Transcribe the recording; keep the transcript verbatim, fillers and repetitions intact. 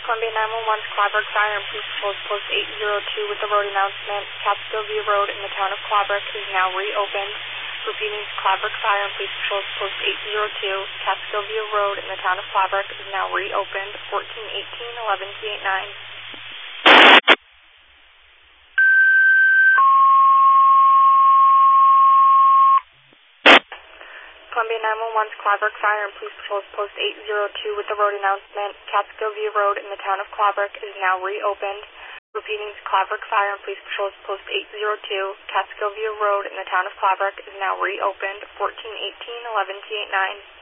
Columbia nine one one, Clobrook Fire and Police Patrol Post eight zero two with the road announcement. Catskill View Road in the town of Clobrook is now reopened. Repeating, Clobrook Fire and Police Patrol Post eight zero two, Catskill View Road in the town of Clobrook is now reopened. fourteen eighteen, eleven T eighty-nine. Columbia nine one one, Clobrook Fire and Police Patrol Post eight zero two with the road announcement. Catskill View Road in the town of Clobrook is now reopened. Repeating, Clobrook Fire and Police Patrol Post eight zero two, Catskill View Road in the town of Clobrook is now reopened. fourteen eighteen, eleven T eighty-nine.